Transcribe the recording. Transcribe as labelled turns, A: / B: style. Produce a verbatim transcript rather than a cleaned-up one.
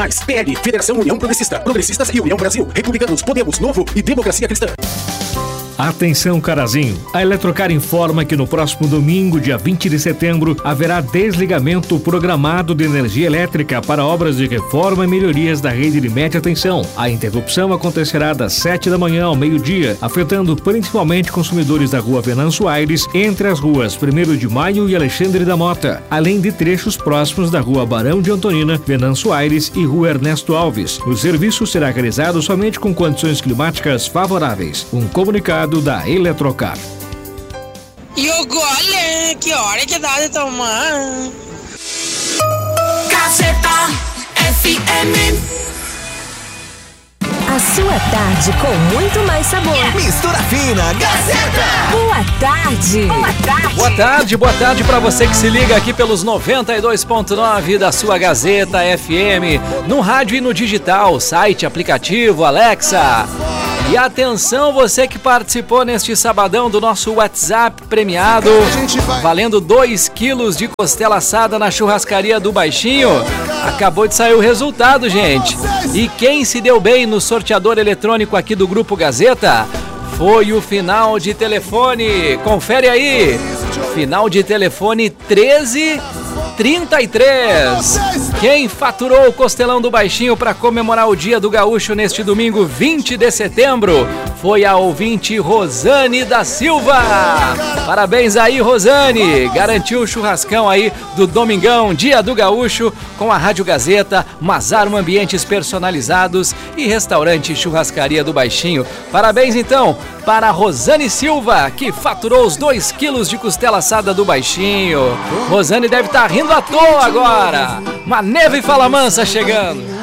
A: P L, Federação União Progressista, Progressistas e União Brasil, Republicanos, Podemos, Novo e Democracia Cristã.
B: Atenção, Carazinho! A Eletrocar informa que no próximo domingo, dia vinte de setembro, haverá desligamento programado de energia elétrica para obras de reforma e melhorias da rede de média tensão. A interrupção acontecerá das sete da manhã ao meio-dia, afetando principalmente consumidores da rua Venâncio Aires, entre as ruas primeiro de Maio e Alexandre da Mota, além de trechos próximos da rua Barão de Antonina, Venâncio Aires e rua Ernesto Alves. O serviço será realizado somente com condições climáticas favoráveis. Um comunicado da Eletrocar.
C: E o gole, que hora que dá de tomar?
D: Gazeta F M.
E: A sua tarde com muito mais sabor.
F: Mistura fina, Gazeta.
E: Boa tarde.
G: Boa tarde. Boa tarde, boa tarde pra você que se liga aqui pelos noventa e dois ponto nove da sua Gazeta F M, no rádio e no digital, site, aplicativo, Alexa. E atenção, você que participou neste sabadão do nosso WhatsApp premiado, valendo dois quilos de costela assada na churrascaria do Baixinho. Acabou de sair o resultado, gente. E quem se deu bem no sorteador eletrônico aqui do Grupo Gazeta foi o final de telefone. Confere aí. Final de telefone treze trinta e três. Quem faturou o costelão do Baixinho para comemorar o Dia do Gaúcho neste domingo vinte de setembro foi a ouvinte Rosane da Silva. Parabéns aí, Rosane. Garantiu o churrascão aí do domingão, Dia do Gaúcho, com a Rádio Gazeta, Mazarma Ambientes Personalizados e Restaurante Churrascaria do Baixinho. Parabéns então para a Rosane Silva, que faturou os dois quilos de costela assada do Baixinho. Rosane deve estar rindo à toa agora. Maneva e Fala Mansa chegando.